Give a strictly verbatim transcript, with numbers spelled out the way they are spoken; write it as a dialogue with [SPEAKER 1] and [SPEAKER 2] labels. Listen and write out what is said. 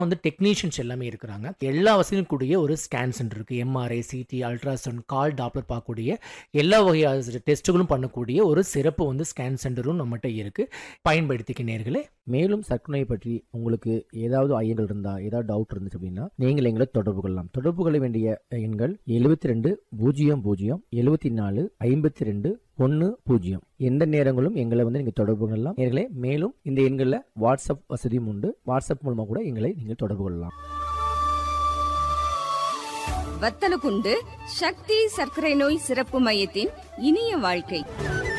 [SPEAKER 1] வந்து டெக்னீஷியன்ஸ் எல்லாமே இருக்கிறாங்க. எல்லா வசதியும் கூடிய ஒரு ஸ்கேன் சென்டர் இருக்கு. எம்ஆர்ஐ, சிடி, அல்ட்ராசவுண்ட், கால் டாப்லர் பார்க்கக்கூடிய எல்லா வகையான டெஸ்ட்டுகளும் பண்ணக்கூடிய ஒரு சிறப்பு வந்து ஸ்கேன் சென்டரும் நம்மகிட்ட இருக்கு. பயன்படுத்திக்க நேயர்களே.
[SPEAKER 2] மேலும் சர்க்கரை பற்றி உங்களுக்கு ஏதாவது ஐயங்கள் இருந்தா, ஏதாவது டவுட் இருந்துச்சு அப்படின்னா நீங்கள் எங்களை தொடர்பு கொள்ளலாம். தொடர்பு கொள்ள வேண்டிய எண்கள் எழுபத்தி ரெண்டு பூஜ்ஜியம் பூஜ்ஜியம் எழுபத்தி நாலு ஐம்பத்தி ரெண்டு ஒன்று பூஜ்ஜியம். எந்த நேரங்களும் எங்களை வந்து நீங்க தொடர்பு கொள்ளலாம் நேயர்களே. மேலும் இந்த எண்களில் வாட்ஸ்அப் வசதியும் உண்டு. வாட்ஸ்அப் மூலமா கூட எங்களை நீங்கள் தொடர்பு கொள்ளலாம்.
[SPEAKER 3] வத்தலகுண்டு சக்தி சர்க்கரை நோய் சிறப்பு மையத்தின் இனிய வாழ்க்கை.